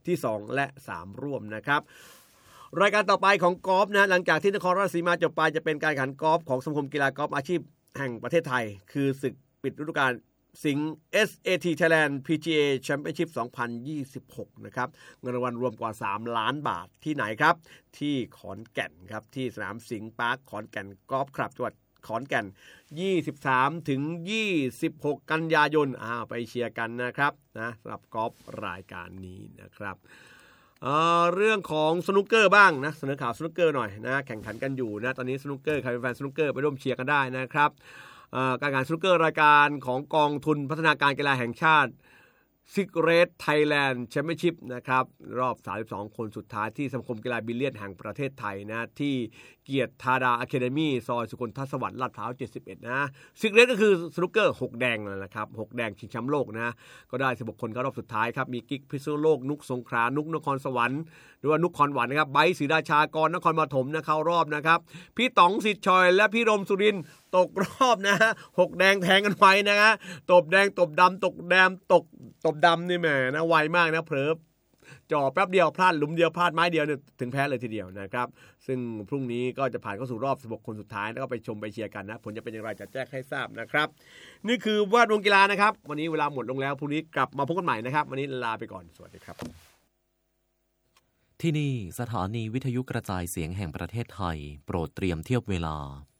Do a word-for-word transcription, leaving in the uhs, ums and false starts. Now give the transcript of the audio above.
ที่สองและสามร่วมนะครับรายการต่อไปของกอล์ฟนะหลังจากที่นครราชสีมาจบไปจะเป็นการแข่งขันกอล์ฟของสมาคมกีฬากอล์ฟอาชีพแห่งประเทศไทยคือศึกปิดฤดูกาลสิงห์ เอส เอ ที Thailand พี จี เอ Championship สองพันยี่สิบหกนะครับเงินรางวัลรวมกว่าสามล้านบาทที่ไหนครับที่ขอนแก่นครับที่สนามสิงห์ปาร์คขอนแก่นกอล์ฟคลับจังหวัดขอนแก่นยี่สิบสามถึงยี่สิบหกกันยายนอ้าวไปเชียร์กันนะครับนะสำหรับกอล์ฟรายการนี้นะครับเอ่อเรื่องของสนุกเกอร์บ้างนะเสนอข่าวสนุกเกอร์หน่อยนะแข่งขันกันอยู่นะตอนนี้สนุกเกอร์ใครเป็นแฟนสนุกเกอร์ไปร่วมเชียร์กันได้นะครับการแข่งขันสนุกเกอร์รายการของกองทุนพัฒนาการกีฬาแห่งชาติ Secret Thailand Championship นะครับรอบสามสิบสองคนสุดท้ายที่สมาคมกีฬาบิลเลียดแห่งประเทศไทยนะที่เกียรติธาดาอะคาเดมี่ซอยสุคนทสวัสดิ์ลาดพร้าวเจ็ดสิบเอ็ดนะ Secret ก็คือสนุกเกอร์หกแดงนั่นแหละครับหกแดงชิงแชมป์โลกนะก็ได้สิบหกคนเข้ารอบสุดท้ายครับมีกิ๊กพิษณุโลกนุกสงขลานุกนครสวรรค์หรือว่านุกคอนหวันนะครับไบร์ทศรีราชากรนครปฐมนะเข้ารอบนะครับพี่ต๋องสิทธิ์ชอยและพี่รมสุรินทร์ตกรอบนะฮะหกแดงแทงกันไว้นะฮะตบแดงตบดำตกแดงตกตบดำนี่แหมนะไวมากนะเผลอจ่อแป๊บเดียวพลาดหลุมเดียวพลาดไม้เดียวเนี่ยถึงแพ้เลยทีเดียวนะครับซึ่งพรุ่งนี้ก็จะผ่านเข้าสู่รอบสิบหกคนสุดท้ายแล้วก็ไปชมไปเชียร์กันนะผลจะเป็นอย่างไรจะแจ้งให้ทราบนะครับนี่คือวาดวงกีฬานะครับวันนี้เวลาหมดลงแล้วพรุ่งนี้กลับมาพบกันใหม่นะครับวันนี้ลาไปก่อนสวัสดีครับที่นี่สถานีวิทยุกระจายเสียงแห่งประเทศไทยโปรดเตรียมเทียบเวลา